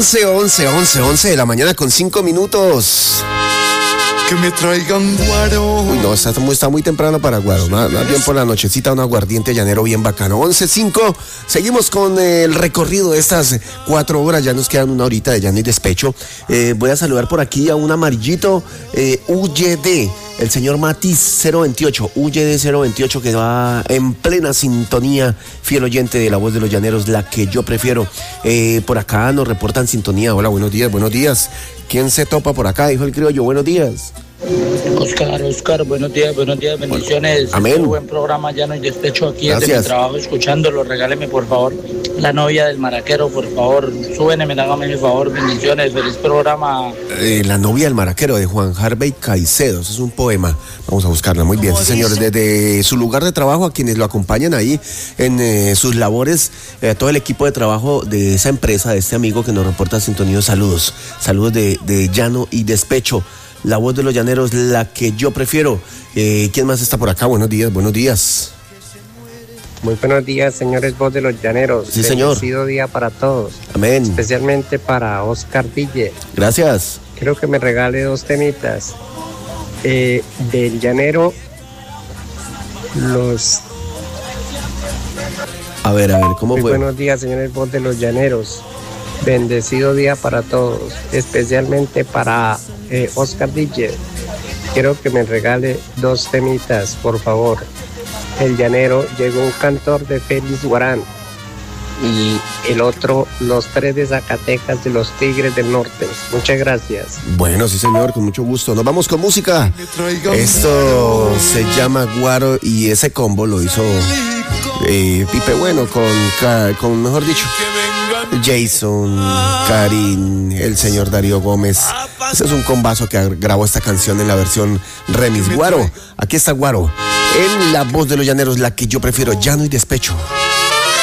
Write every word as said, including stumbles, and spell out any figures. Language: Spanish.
once, once, once, once de la mañana con cinco minutos. Que me traigan guaro. Uy, no, está muy, está muy temprano para guaro. Más, más bien por la nochecita, un aguardiente llanero bien bacano. once cinco, seguimos con el recorrido de estas cuatro horas. Ya nos quedan una horita de llano y despecho. Eh, voy a saludar por aquí a un amarillito eh, U Y D. El señor Matiz cero veintiocho, U Y D cero veintiocho, que va en plena sintonía, fiel oyente de La Voz de los Llaneros, la que yo prefiero. Eh, por acá nos reportan sintonía. Hola, buenos días, buenos días. ¿Quién se topa por acá? Dijo el criollo, buenos días. Oscar, Oscar, buenos días, buenos días, bendiciones. Amén. Este buen programa, Llano y Despecho, aquí Gracias. desde mi trabajo escuchándolo. Regáleme, por favor, La Novia del Maraquero, por favor. Súbenme, hágame mi favor, bendiciones, feliz programa. Eh, La Novia del Maraquero, de Juan Harvey Caicedo. Eso es un poema. Vamos a buscarla. Muy bien, sí, señor. Desde su lugar de trabajo, a quienes lo acompañan ahí en eh, sus labores, eh, todo el equipo de trabajo de esa empresa, de este amigo que nos reporta sintonía, saludos. Saludos de, de Llano y Despecho. La Voz de los Llaneros, la que yo prefiero. Eh, ¿Quién más está por acá? Buenos días, buenos días. Muy buenos días, señores Voz de los Llaneros. Sí, señor. Bendecido día para todos. Amén. Especialmente para Oscar Ville. Gracias. Quiero que me regale dos temitas. Eh, del llanero, los... A ver, a ver, ¿cómo Muy fue? buenos días, señores Voz de los Llaneros. Bendecido día para todos, especialmente para eh, Oscar Ville. Quiero que me regale dos temitas, por favor. El llanero, llegó un cantor de Félix Guarán. Y el otro, los tres de Zacatecas, de los Tigres del Norte. Muchas gracias. Bueno, sí, señor, con mucho gusto. Nos vamos con música. Esto se llama Guaro y ese combo lo hizo eh, Pipe Bueno con, con, mejor dicho, Jason, Karin, el señor Darío Gómez. Ese es un combazo que grabó esta canción en la versión remix. Guaro, aquí está Guaro, en La Voz de los Llaneros, la que yo prefiero, Llano y Despecho.